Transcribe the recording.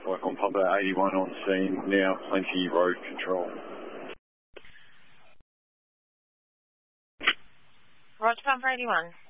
Work on pumper 81 on scene, now plenty road control. Roger, pumper 81.